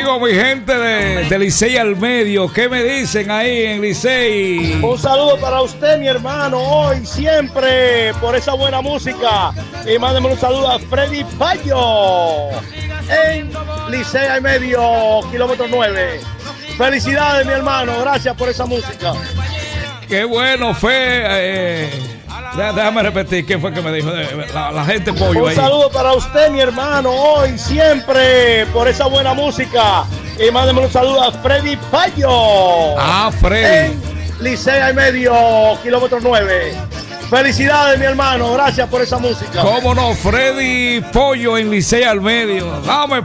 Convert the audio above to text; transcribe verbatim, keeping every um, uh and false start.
Digo, mi gente de, de Licey al Medio, ¿qué me dicen ahí en Licey? Un saludo para usted, mi hermano, hoy, siempre, por esa buena música. Y mándeme un saludo a Freddy Payo en Licey al Medio, kilómetro nueve. Felicidades, mi hermano, gracias por esa música. Qué bueno fue. Eh, déjame repetir, ¿qué fue que me dijo? La, la gente pollo Un ahí. saludo para usted, mi hermano, hoy, siempre, por esa buena música. Y mándeme un saludo a Freddy Payo. Ah, Freddy. En Licey al Medio, kilómetro nueve. Felicidades, mi hermano, gracias por esa música. Cómo no, Freddy Pollo en Licey al Medio. Dame